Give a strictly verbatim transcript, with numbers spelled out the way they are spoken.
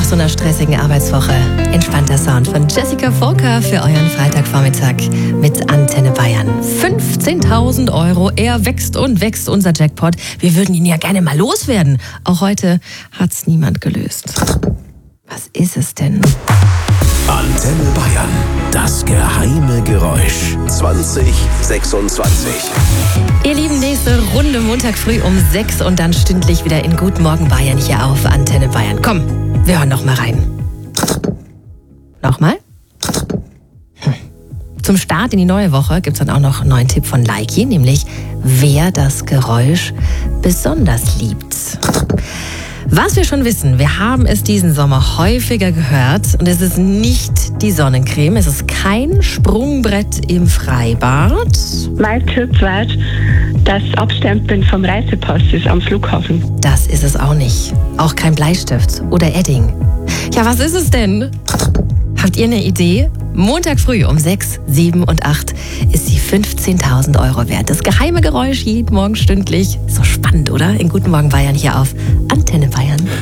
so einer stressigen Arbeitswoche. Entspannter Sound von Jessica Volker für euren Freitagvormittag mit Antenne Bayern. fünfzehntausend Euro, er wächst und wächst, unser Jackpot. Wir würden ihn ja gerne mal loswerden. Auch heute hat's niemand gelöst. Was ist es denn? Antenne Bayern, das geheime Geräusch. zwanzig sechsundzwanzig. Ihr Lieben, nächste Runde Montag früh um sechs und dann stündlich wieder in Guten Morgen Bayern hier auf Antenne Bayern. Komm, wir hören noch mal rein. Nochmal? Hm. Zum Start in die neue Woche gibt es dann auch noch einen neuen Tipp von Leiki, nämlich wer das Geräusch besonders liebt. Was wir schon wissen, wir haben es diesen Sommer häufiger gehört und es ist nicht die Sonnencreme, es ist kein Sprungbrett im Freibad. Mein Tipp wäre das Abstempeln vom Reisepasses am Flughafen. Das ist es auch nicht. Auch kein Bleistift oder Edding. Ja, was ist es denn? Habt ihr eine Idee? Montag früh um sechs, sieben und acht ist sie fünfzehntausend Euro wert. Das geheime Geräusch jeden Morgen stündlich. So spannend, oder? In Guten Morgen Bayern hier auf Antenne Bayern.